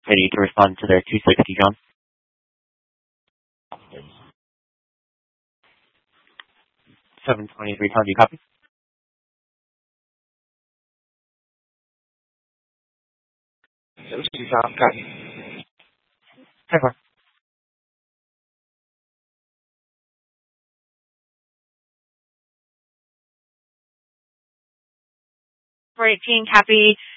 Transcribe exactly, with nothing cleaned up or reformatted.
Ready to respond to the two sixty, John? seven twenty-three, John, do you copy? seven two John, copy. ten four. four eighteen, copy.